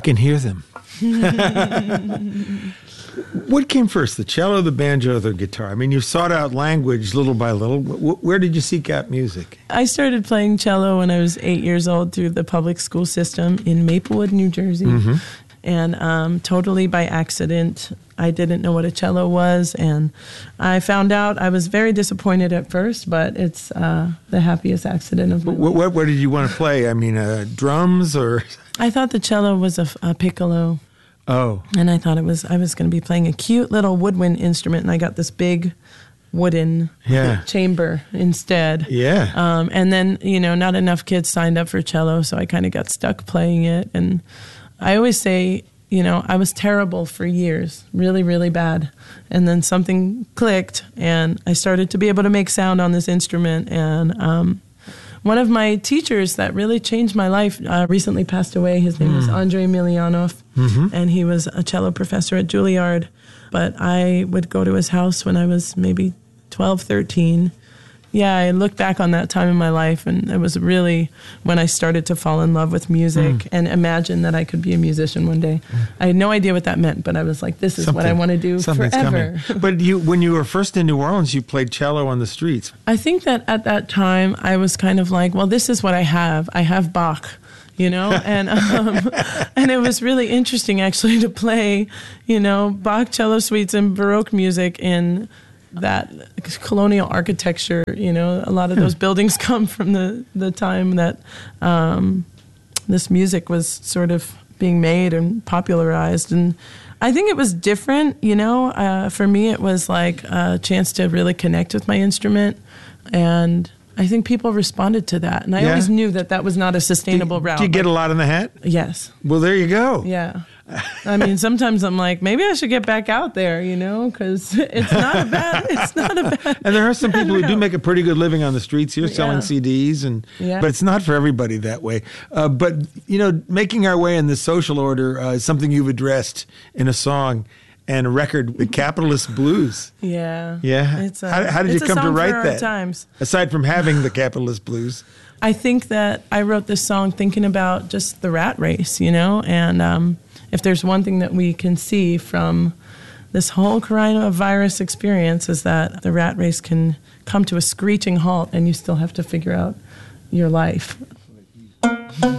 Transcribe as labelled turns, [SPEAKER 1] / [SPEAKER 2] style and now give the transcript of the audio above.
[SPEAKER 1] can hear them. What came first, the cello, the banjo, or the guitar? I mean, you sought out language little by little. Where did you seek out music?
[SPEAKER 2] I started playing cello when I was 8 years old through the public school system in Maplewood, New Jersey. Mm-hmm. And totally by accident, I didn't know what a cello was. And I found out. I was very disappointed at first, but it's the happiest accident of my life.
[SPEAKER 1] What did you want to play? I mean, drums or?
[SPEAKER 2] I thought the cello was a piccolo.
[SPEAKER 1] Oh.
[SPEAKER 2] And I thought I was going to be playing a cute little woodwind instrument, and I got this big wooden chamber instead.
[SPEAKER 1] Yeah.
[SPEAKER 2] And then, not enough kids signed up for cello, so I kind of got stuck playing it. And I always say, I was terrible for years, really, really bad. And then something clicked, and I started to be able to make sound on this instrument. And one of my teachers that really changed my life recently passed away. His name was Andrei Emelianov, and he was a cello professor at Juilliard. But I would go to his house when I was maybe 12, 13. Yeah, I look back on that time in my life, and it was really when I started to fall in love with music and imagine that I could be a musician one day. I had no idea what that meant, but I was like, this is what I want to do forever.
[SPEAKER 1] But when you were first in New Orleans, you played cello on the streets.
[SPEAKER 2] I think that at that time, I was kind of like, well, this is what I have. I have Bach. And and it was really interesting, actually, to play, Bach cello suites and Baroque music in that colonial architecture. A lot of those buildings come from the time that this music was sort of being made and popularized. And I think it was different, for me it was like a chance to really connect with my instrument, and I think people responded to that. And I always knew that was not a sustainable route.
[SPEAKER 1] Do you get a lot in the hat?
[SPEAKER 2] Yes.
[SPEAKER 1] Well, there you go.
[SPEAKER 2] Yeah. I mean, sometimes I'm like, maybe I should get back out there, because it's not a bad.
[SPEAKER 1] And there are some people who do make a pretty good living on the streets here, selling CDs, but it's not for everybody that way. But making our way in the social order is something you've addressed in a song and a record, The Capitalist Blues.
[SPEAKER 2] Yeah.
[SPEAKER 1] Yeah. How did you come to write that?
[SPEAKER 2] Times.
[SPEAKER 1] Aside from having the Capitalist Blues.
[SPEAKER 2] I think that I wrote this song thinking about just the rat race, and if there's one thing that we can see from this whole coronavirus experience is that the rat race can come to a screeching halt and you still have to figure out your life.